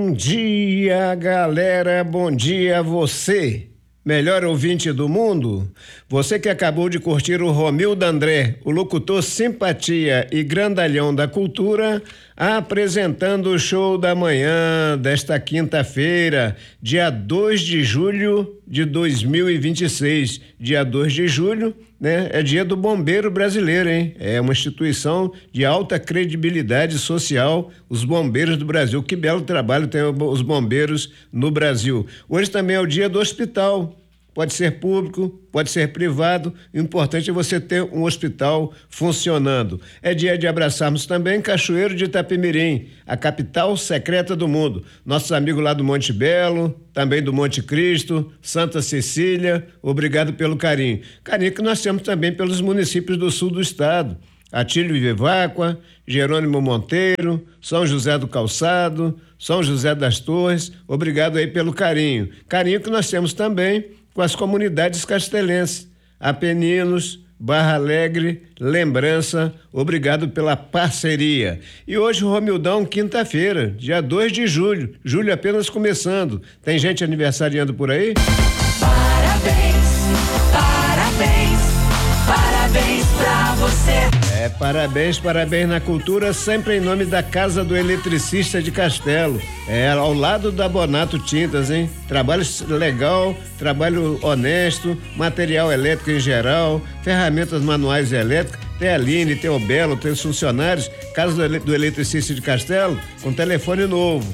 Bom dia, galera, bom dia a você, melhor ouvinte do mundo. Você que acabou de curtir o Romildo André, o locutor simpatia e grandalhão da cultura, apresentando o show da manhã desta quinta-feira, dia 2 de julho de 2026. Dia 2 de julho, né? É dia do bombeiro brasileiro, hein? É uma instituição de alta credibilidade social, os bombeiros do Brasil. Que belo trabalho tem os bombeiros no Brasil. Hoje também é o dia do hospital. Pode ser público, pode ser privado, o importante é você ter um hospital funcionando. É dia de abraçarmos também Cachoeiro de Itapemirim, a capital secreta do mundo. Nossos amigos lá do Monte Belo, também do Monte Cristo, Santa Cecília, obrigado pelo carinho. Carinho que nós temos também pelos municípios do sul do estado. Atílio Viváqua, Jerônimo Monteiro, São José do Calçado, São José das Torres, obrigado aí pelo carinho. Carinho que nós temos também com as comunidades castelenses, Apeninos, Barra Alegre, Lembrança, obrigado pela parceria. E hoje, Romildão, quinta-feira, dia 2 de julho, julho apenas começando. Tem gente aniversariando por aí? Parabéns, parabéns, parabéns pra você. Parabéns na cultura, sempre em nome da Casa do Eletricista de Castelo. Ao lado da Bonato Tintas, hein? Trabalho legal, trabalho honesto, material elétrico em geral, ferramentas manuais e elétricas. Tem a Aline, tem o Belo, tem os funcionários. Casa do Eletricista de Castelo, com telefone novo: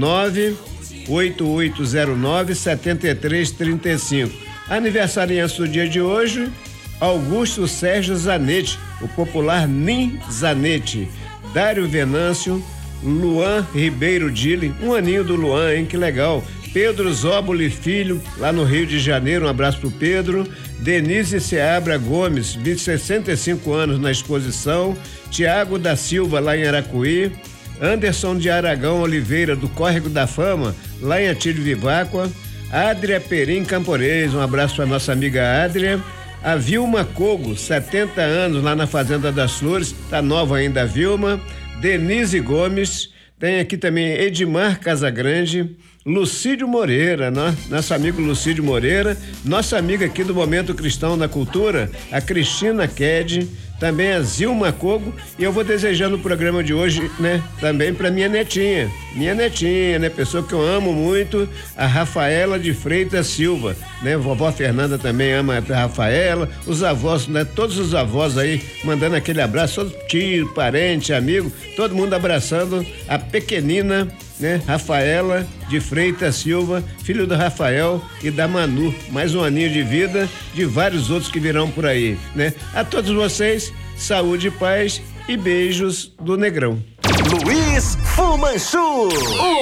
98809-7335. Aniversariante do dia de hoje, Augusto Sérgio Zanetti, o popular Nin Zanetti, Dário Venâncio, Luan Ribeiro Dille, um aninho do Luan, hein? Que legal. Pedro Zóboli Filho, lá no Rio de Janeiro, um abraço pro Pedro. Denise Seabra Gomes, 65 anos na exposição. Tiago da Silva, lá em Aracuí. Anderson de Aragão Oliveira, do Córrego da Fama, lá em Atílio Viváqua. Adria Perim Camporês, um abraço pra nossa amiga Adria. A Vilma Cogo, 70 anos, lá na Fazenda das Flores, tá nova ainda a Vilma. Denise Gomes, tem aqui também Edmar Casagrande, Lucídio Moreira, nosso amigo Lucídio Moreira, nossa amiga aqui do Momento Cristão na Cultura, a Cristina Ked, também a Zilma Cogo, e eu vou desejando o programa de hoje, né, também para minha netinha, né, pessoa que eu amo muito, a Rafaela de Freitas Silva, né, vovó Fernanda também ama a Rafaela, os avós, né, todos os avós aí, mandando aquele abraço, todo tio, parente, amigo, todo mundo abraçando a pequenina, né, Rafaela de Freitas Silva, filho do Rafael e da Manu, mais um aninho de vida, de vários outros que virão por aí, né? A todos vocês, saúde, paz e beijos do Negrão. Luiz Fumanchu.